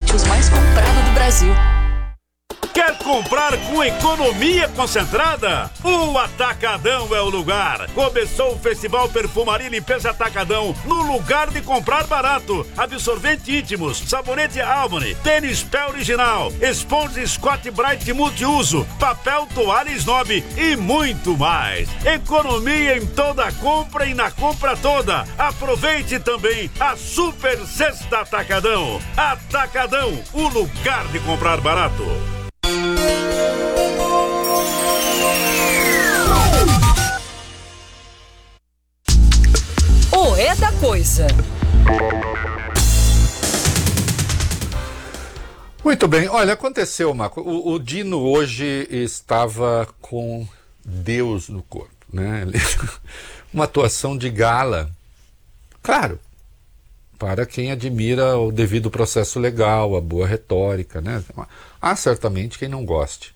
lácteos mais comprado do Brasil. Quer comprar com economia concentrada? O Atacadão é o lugar. Começou o Festival Perfumaria e Limpeza Atacadão no lugar de comprar barato. Absorvente íntimos, sabonete Albany, tênis pé original, esponja Scott Bright multiuso, papel toalha Snob e muito mais. Economia em toda compra e na compra toda. Aproveite também a Super Sexta Atacadão. Atacadão, o lugar de comprar barato. O É da Coisa. Muito bem, olha, aconteceu uma coisa. O Dino hoje estava com Deus no corpo, né? Uma atuação de gala, claro, para quem admira o devido processo legal, a boa retórica, né? Há certamente quem não goste.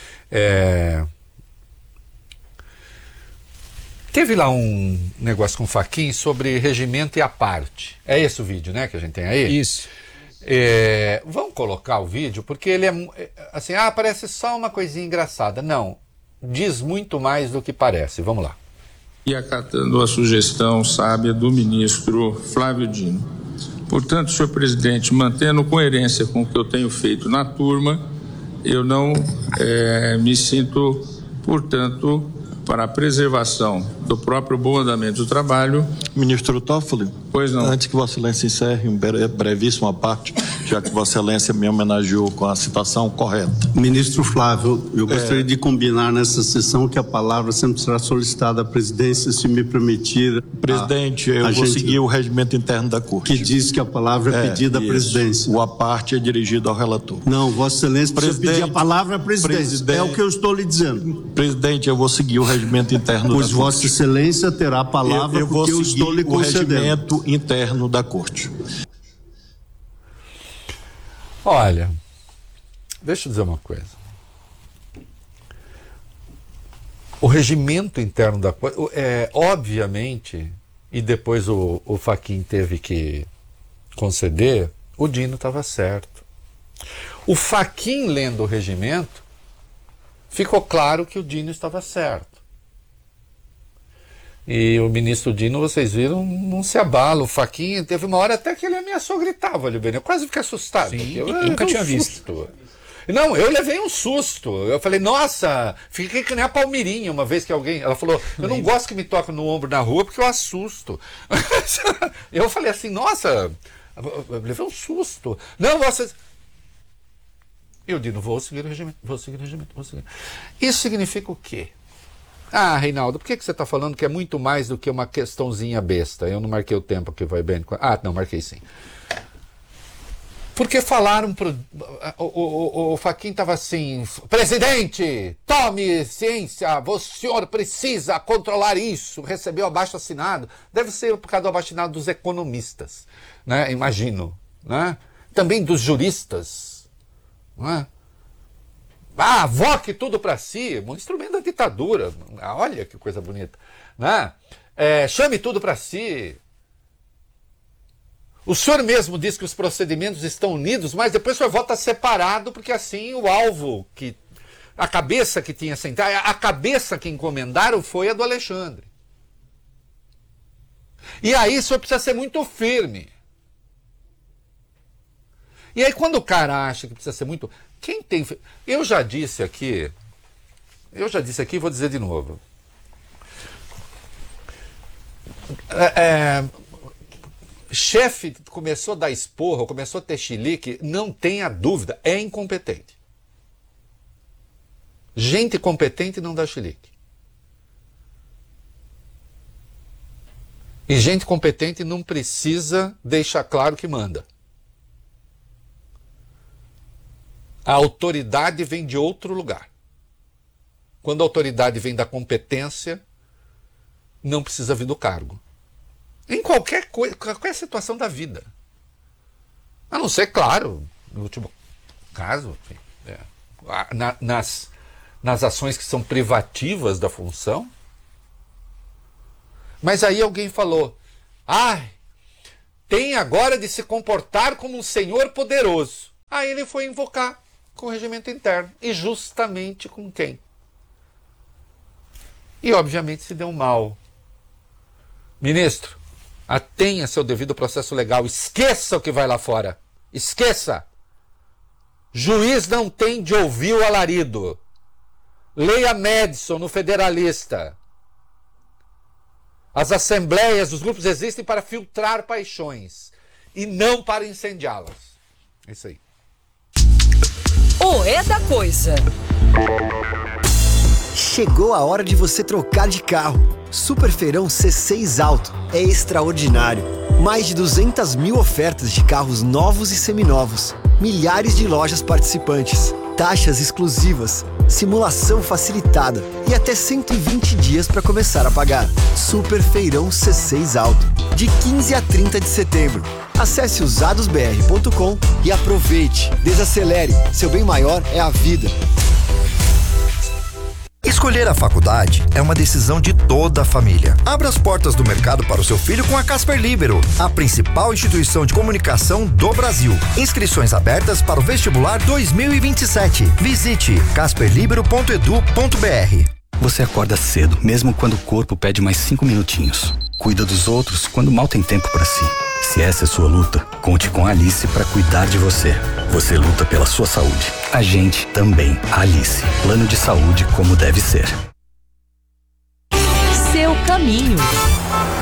Teve lá um negócio com o Fachin sobre regimento e a parte. É esse o vídeo, né, que a gente tem aí? Isso. Vamos colocar o vídeo, porque ele é assim, parece só uma coisinha engraçada. Não, diz muito mais do que parece. Vamos lá. E acatando a sugestão sábia do ministro Flávio Dino. Portanto, senhor presidente, mantendo coerência com o que eu tenho feito na turma, eu não me sinto, portanto, para a preservação do próprio bom andamento do trabalho. Ministro Toffoli, pois não. Antes que Vossa Excelência encerre um brevíssima parte, já que Vossa Excelência me homenageou com a citação correta. Ministro Flávio, eu gostaria de combinar nessa sessão que a palavra sempre será solicitada à presidência, se me permitir. Presidente, eu vou seguir o regimento interno da Corte. Que diz que a palavra é pedida à presidência. O a parte é dirigido ao relator. Não, Vossa Excelência precisa pedir a palavra à presidência. É o que eu estou lhe dizendo. Presidente, eu vou seguir o regimento interno da Corte. Pois Vossa Excelência terá a palavra porque eu estou lhe concedendo. O regimento interno da Corte. Olha, deixa eu dizer uma coisa. O regimento interno da coisa, obviamente, e depois o Fachin teve que conceder, o Dino estava certo. O Fachin lendo o regimento, ficou claro que o Dino estava certo. E o ministro Dino, vocês viram, não se abala. O Fachin, teve uma hora até que ele ameaçou gritar, valeu bem. Eu quase fiquei assustado. Sim, eu nunca tinha visto. Não, eu levei um susto. Eu falei, nossa, fiquei que nem a Palmirinha uma vez que alguém... Ela falou, eu não gosto que me toquem no ombro na rua porque eu assusto. Eu falei assim, nossa, eu levei um susto. Não, vocês... Eu digo, vou seguir o regimento. Isso significa o quê? Reinaldo, por que você está falando que é muito mais do que uma questãozinha besta? Eu não marquei o tempo que vai bem. Não, marquei sim. Porque falaram pro... O Fachin estava assim, presidente, tome ciência, o senhor precisa controlar isso, recebeu abaixo-assinado. Deve ser por causa do abaixo-assinado dos economistas, né? Imagino, né? Também dos juristas, não é? Voque tudo para si, um instrumento da ditadura. Olha que coisa bonita, né? Chame tudo para si. O senhor mesmo diz que os procedimentos estão unidos, mas depois o senhor vota separado, porque assim o alvo, a cabeça que tinha sentado, a cabeça que encomendaram foi a do Alexandre. E aí o senhor precisa ser muito firme. E aí quando o cara acha que precisa ser muito... Eu já disse aqui, e vou dizer de novo. Chefe começou a dar esporro, começou a ter chilique, não tenha dúvida, é incompetente. Gente competente não dá chilique. E gente competente não precisa deixar claro que manda. A autoridade vem de outro lugar. Quando a autoridade vem da competência, não precisa vir do cargo. Em qualquer coisa, qualquer situação da vida. A não ser, claro, no último caso, enfim, nas ações que são privativas da função. Mas aí alguém falou, tem agora de se comportar como um senhor poderoso. Aí ele foi invocar com o regimento interno. E justamente com quem? E obviamente se deu mal. Ministro, atenha seu devido processo legal. Esqueça o que vai lá fora. Esqueça. Juiz não tem de ouvir o alarido. Leia Madison no Federalista. As assembleias, os grupos existem para filtrar paixões e não para incendiá-las. É isso aí. O É da Coisa. Chegou a hora de você trocar de carro. Super Feirão C6 Auto é extraordinário. Mais de 200 mil ofertas de carros novos e seminovos. Milhares de lojas participantes. Taxas exclusivas. Simulação facilitada. E até 120 dias para começar a pagar. Super Feirão C6 Auto. De 15 a 30 de setembro. Acesse usadosbr.com e aproveite. Desacelere. Seu bem maior é a vida. Escolher a faculdade é uma decisão de toda a família. Abra as portas do mercado para o seu filho com a Casper Libero, a principal instituição de comunicação do Brasil. Inscrições abertas para o vestibular 2027. Visite casperlibero.edu.br. Você acorda cedo, mesmo quando o corpo pede mais 5 minutinhos. Cuida dos outros quando mal tem tempo para si. Se essa é sua luta, conte com a Alice para cuidar de você. Você luta pela sua saúde. A gente também. A Alice. Plano de saúde como deve ser. Seu caminho.